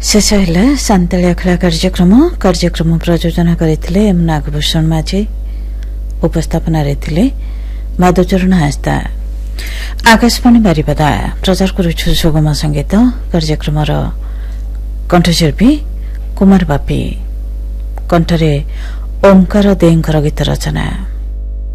शेष है शांतली अखड़ा कार्यक्रम प्रयोजना करते एम नागभूषण माझी उपस्थापन रही माधवचरण हास्दा आकाशवाणी बारिपदा प्रचार करुछु सुगम संगीत कार्यक्रम कंठशिल्पी कुमार बापी कंठरे ओंकार देंकर गीत रचना।